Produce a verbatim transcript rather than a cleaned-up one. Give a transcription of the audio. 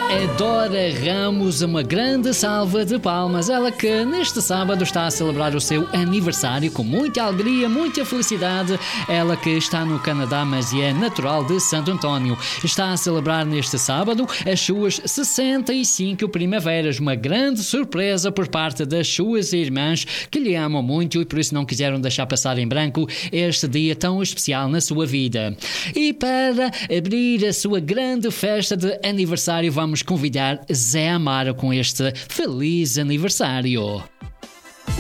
A Dora Ramos, uma grande salva de palmas. Ela que neste sábado está a celebrar o seu aniversário com muita alegria, muita felicidade. Ela que está no Canadá, mas é natural de Santo António. Está a celebrar neste sábado as suas sessenta e cinco primaveras. Uma grande surpresa por parte das suas irmãs que lhe amam muito e por isso não quiseram deixar passar em branco este dia tão especial na sua vida. E para abrir a sua grande festa de aniversário, vamos convidar Zé Amaro com este feliz aniversário.